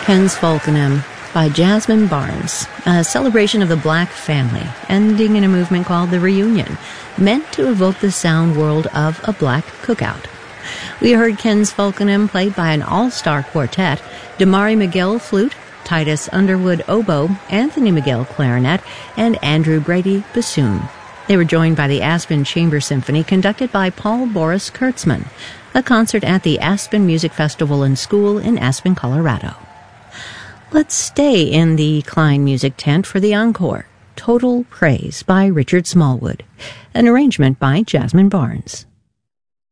Ken's Falconham by Jasmine Barnes, a celebration of the black family, ending in a movement called The Reunion, meant to evoke the sound world of a black cookout. We heard Ken's Falconham played by an all-star quartet, Damari Miguel flute, Titus Underwood oboe, Anthony Miguel clarinet, and Andrew Brady bassoon. They were joined by the Aspen Chamber Symphony, conducted by Paul Boris Kurtzman, a concert at the Aspen Music Festival and School in Aspen, Colorado. Let's stay in the Klein Music Tent for the encore, Total Praise by Richard Smallwood, an arrangement by Jasmine Barnes.